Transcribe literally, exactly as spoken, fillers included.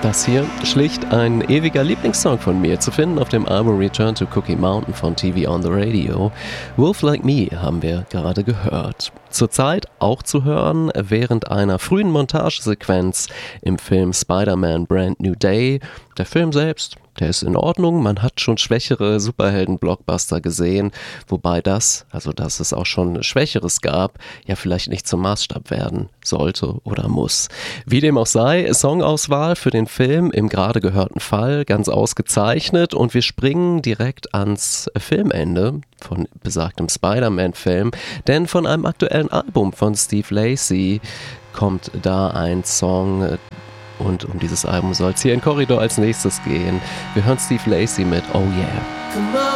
Das hier schlicht ein ewiger Lieblingssong von mir, zu finden auf dem Album Return to Cookie Mountain von T V on the Radio. Wolf Like Me haben wir gerade gehört. Zurzeit auch zu hören während einer frühen Montagesequenz im Film Spider-Man Brand New Day. Der Film selbst, der ist in Ordnung, man hat schon schwächere Superhelden-Blockbuster gesehen, wobei das, also dass es auch schon Schwächeres gab, ja vielleicht nicht zum Maßstab werden sollte oder muss. Wie dem auch sei, Songauswahl für den Film im gerade gehörten Fall ganz ausgezeichnet und wir springen direkt ans Filmende von besagtem Spider-Man-Film, denn von einem aktuellen Album von Steve Lacy kommt da ein Song. Und um dieses Album soll es hier in Korridor als nächstes gehen. Wir hören Steve Lacy mit Oh Yeah.